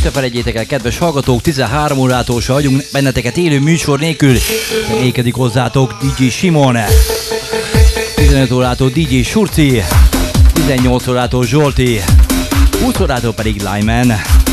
se felejtjétek el, kedves hallgatók, 13 órától se hagyunk benneteket élő műsor nélkül. Zenékedik hozzátok DJ Simon, 15 órától DJ Surci, 18 órától Zsolti, 20 órától pedig Lyman.